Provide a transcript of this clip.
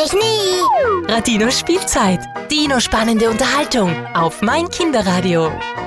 ich nie. Radino Spielzeit. Dino spannende Unterhaltung auf mein Kinderradio.